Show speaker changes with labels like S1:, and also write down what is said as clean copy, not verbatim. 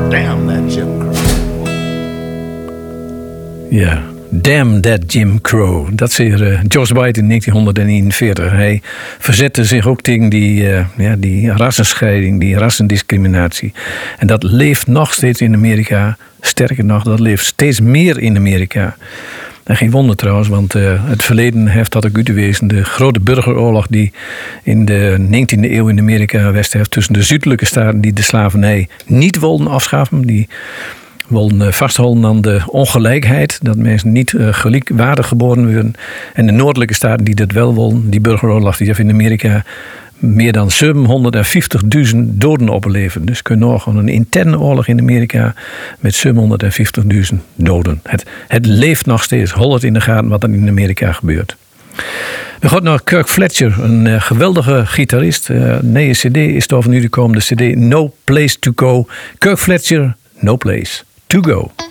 S1: Damn that Jim Crow.
S2: Ja, Damn that Jim Crow. Dat zei George White in 1941. Hij verzette zich ook tegen die rassenscheiding, die rassendiscriminatie. En dat leeft nog steeds in Amerika. Sterker nog, dat leeft steeds meer in Amerika. En geen wonder trouwens, want het verleden heeft dat ook uitgewezen. De grote burgeroorlog die in de 19e eeuw in Amerika West heeft tussen de zuidelijke staten die de slavernij niet wilden afschaffen. Die wilden vasthouden aan de ongelijkheid, dat mensen niet gelijkwaardig geboren werden. En de noordelijke staten die dat wel wilden, die burgeroorlog die heeft in Amerika meer dan 750.000 doden opgeleverd. Dus kun je nog een interne oorlog in Amerika met 750.000 doden. Het leeft nog steeds. Hol het in de gaten wat er in Amerika gebeurt. We gaan naar Kirk Fletcher, een geweldige gitarist. Nee, een cd is er van nu gekomen. De cd No Place to Go. Kirk Fletcher, No Place to Go.